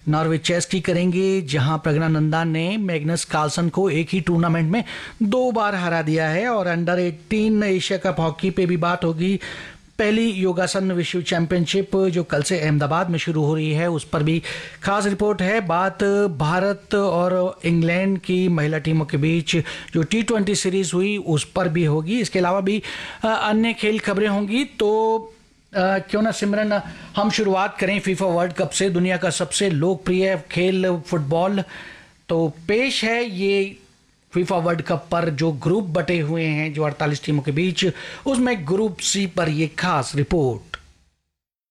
Norway chess की करेंगे, जहां प्रज्ञानंदा ने मैग्नस कार्लसन को एक ही टूर्नामेंट में 2 बार हरा दिया है। और अंडर 18 एशिया कप हॉकी पे भी बात होगी। पहली योगासन विश्व चैंपियनशिप जो कल से अहमदाबाद में शुरू हो रही है, उस पर भी खास रिपोर्ट है। बात भारत और इंग्लैंड की महिला टीमों के बीच जो T20 सीरीज हुई उस पर भी होगी। इसके अलावा भी अन्य खेल खबरें होंगी। तो क्यों ना सिमरन, हम शुरुआत करें फीफा वर्ल्ड कप से। दुनिया का सबसे लोकप्रिय खेल फुटबॉल। तो पेश है ये फीफा वर्ल्ड कप पर जो ग्रुप बटे हुए हैं जो 48 टीमों के बीच, उसमें ग्रुप सी पर ये खास रिपोर्ट।